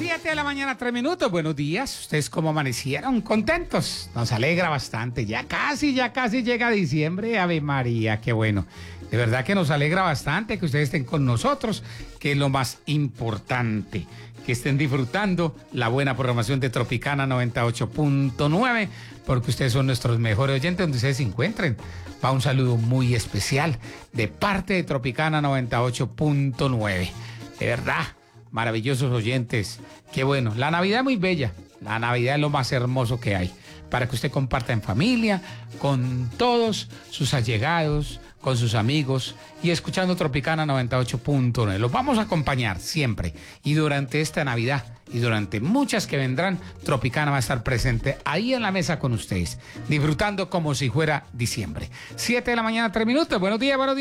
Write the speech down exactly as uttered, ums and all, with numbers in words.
siete de la mañana, tres minutos. Buenos días. ¿Ustedes cómo amanecieron? ¿Contentos? Nos alegra bastante. Ya casi, ya casi llega diciembre. Ave María, qué bueno. De verdad que nos alegra bastante que ustedes estén con nosotros, que es lo más importante. Que estén disfrutando la buena programación de Tropicana noventa y ocho punto nueve, porque ustedes son nuestros mejores oyentes donde ustedes se encuentren. Va un saludo muy especial de parte de Tropicana noventa y ocho punto nueve. De verdad, maravillosos oyentes. Qué bueno. La Navidad es muy bella. La Navidad es lo más hermoso que hay. Para que usted comparta en familia, con todos sus allegados, con sus amigos y escuchando Tropicana noventa y ocho punto nueve. Los vamos a acompañar siempre. Y durante esta Navidad y durante muchas que vendrán, Tropicana va a estar presente ahí en la mesa con ustedes, disfrutando como si fuera diciembre. siete de la mañana, tres minutos. Buenos días, buenos días.